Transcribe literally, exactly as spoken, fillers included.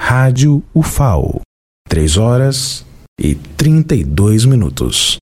Rádio U F A O, três horas e trinta e dois minutos.